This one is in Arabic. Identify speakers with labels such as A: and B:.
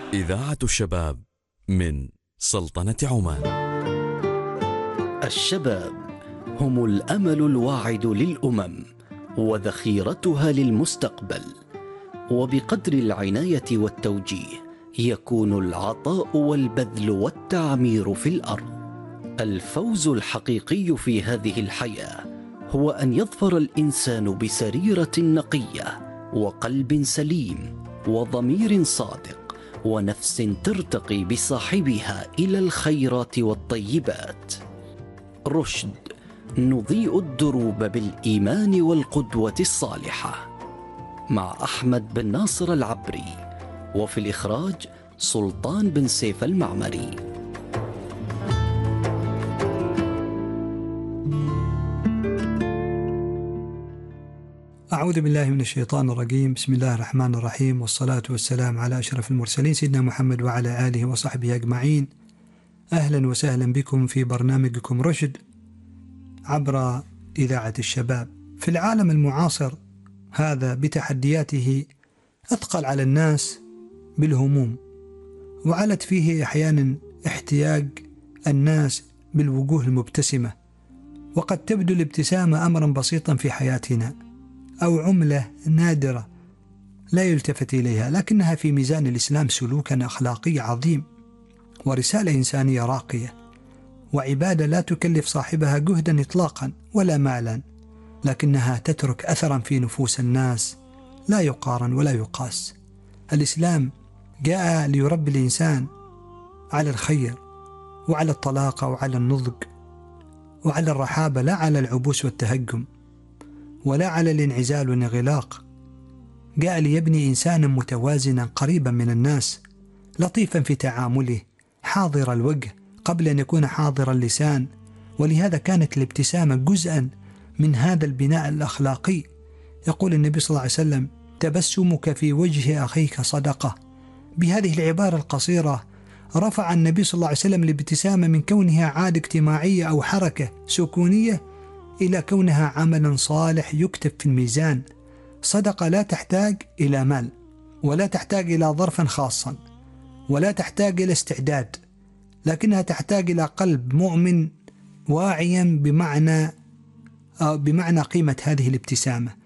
A: إذاعة الشباب من سلطنة عمان.
B: الشباب هم الأمل الواعد للأمم وذخيرتها للمستقبل، وبقدر العناية والتوجيه يكون العطاء والبذل والتعمير في الأرض. الفوز الحقيقي في هذه الحياة هو أن يظفر الإنسان بسريرة نقية وقلب سليم وضمير صادق ونفس ترتقي بصاحبها إلى الخيرات والطيبات. رشد، نضيء الدروب بالإيمان والقدوة الصالحة، مع أحمد بن ناصر العبري، وفي الإخراج سلطان بن سيف المعمري.
C: أعوذ بالله من الشيطان الرجيم. بسم الله الرحمن الرحيم، والصلاة والسلام على أشرف المرسلين سيدنا محمد وعلى آله وصحبه أجمعين. أهلا وسهلا بكم في برنامجكم رشد عبر إذاعة الشباب. في العالم المعاصر هذا بتحدياته أثقل على الناس بالهموم، وعلت فيه أحيانا احتياج الناس بالوجوه المبتسمة، وقد تبدو الابتسامة أمرا بسيطا في حياتنا أو عملة نادرة لا يلتفت إليها، لكنها في ميزان الإسلام سلوكا أخلاقي عظيم ورسالة إنسانية راقية، وعبادة لا تكلف صاحبها جهدا إطلاقا ولا مالا، لكنها تترك أثرا في نفوس الناس لا يقارن ولا يقاس. الإسلام جاء ليربي الإنسان على الخير وعلى الطلاقة وعلى النضج وعلى الرحابة، لا على العبوس والتهجم ولا على الانعزال والانغلاق. جاء ليبني إنسانا متوازنا قريبا من الناس، لطيفا في تعامله، حاضر الوجه قبل أن يكون حاضر اللسان. ولهذا كانت الابتسامة جزءا من هذا البناء الأخلاقي. يقول النبي صلى الله عليه وسلم: تبسمك في وجه أخيك صدقة. بهذه العبارة القصيرة رفع النبي صلى الله عليه وسلم الابتسامة من كونها عادة اجتماعية أو حركة سكونية إلى كونها عملا صالح يكتب في الميزان. صدقة لا تحتاج إلى مال، ولا تحتاج إلى ظرفا خاصا، ولا تحتاج إلى استعداد، لكنها تحتاج إلى قلب مؤمن واعيا بمعنى قيمة هذه الابتسامة.